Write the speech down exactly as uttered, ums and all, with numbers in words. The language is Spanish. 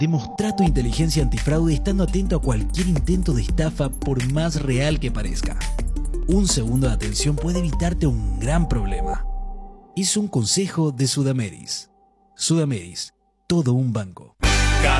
Demostrá tu inteligencia antifraude estando atento a cualquier intento de estafa por más real que parezca. Un segundo de atención puede evitarte un gran problema. Es un consejo de Sudamedis. Sudamedis, todo un banco.